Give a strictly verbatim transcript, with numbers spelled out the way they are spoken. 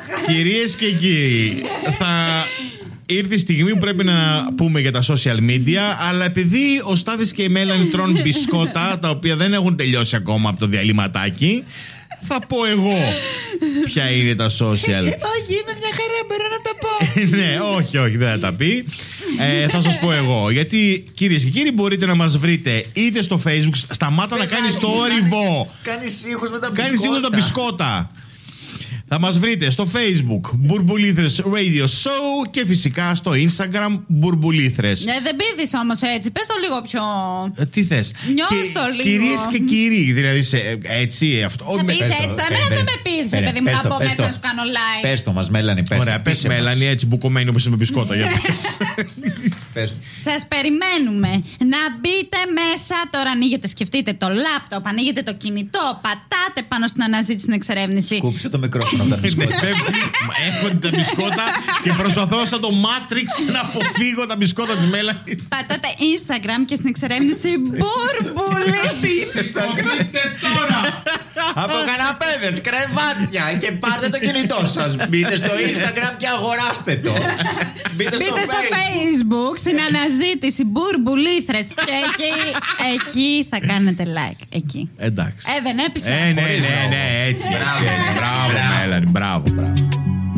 Κυρίες και κύριοι, θα ήρθε η στιγμή που πρέπει να πούμε για τα social media, αλλά επειδή ο Στάθης και η Μέλανη τρώνε μπισκότα, τα οποία δεν έχουν τελειώσει ακόμα από το διαλυματάκι, θα πω εγώ ποια είναι τα social. Όχι, είμαι μια χαρά, μπορώ να τα πω. Ναι, όχι, όχι, δεν θα τα πει. ε, Θα σας πω εγώ. Γιατί, κυρίες και κύριοι, μπορείτε να μας βρείτε είτε στο Facebook. Σταμάτα να κάνεις το όριβο. Κάνεις ήχους με τα μπισκότα. Κάνεις ήχους με τα μπισκότα. Θα μας βρείτε στο Facebook Μπουρμπουλήθρες Radio Show και φυσικά στο Instagram Μπουρμπουλήθρες. Ναι, δεν πείθεις όμως έτσι. Πες το λίγο πιο. Ε, τι θες? Νιώσ' το λίγο. Κυρίες και κύριοι, δηλαδή σε, έτσι αυτό. Θα πεις έτσι, θα εμένα δεν με πείθεις, παιδί μου, να πω μέσα να σου κάνω like. Πες το μας, Μέλανη, πες. Ωραία, πες Μέλανη, έτσι μπουκωμένη όπως είμαι μπισκότα. Για πες. Σας περιμένουμε να μπείτε μέσα. Τώρα ανοίγετε, σκεφτείτε το λάπτοπ, ανοίγετε το κινητό, πατάτε πάνω στην αναζήτηση, στην εξερεύνηση. Κούψε το μικρόφωνο από τα μπισκότα. Έχω τα μπισκότα και προσπαθώ σαν το Matrix να αποφύγω τα μπισκότα της Μέλανης. Πατάτε Instagram και στην εξερεύνηση Μπουρμπουλή. Τώρα από καναπέδες, κρεβάτια και πάρτε το κινητό σας. Μπείτε στο Instagram και αγοράστε το. Μπείτε στο, Μπείτε στο Facebook, στην αναζήτηση Μπουρμπουλήθρες. Και εκεί, εκεί θα κάνετε like. Εκεί. Εντάξει. Ε, δεν έπεισε. Ε, ναι, ναι, ναι, έτσι, έτσι, έτσι. Μπράβο, Μέλανη, μπράβο, μπράβο.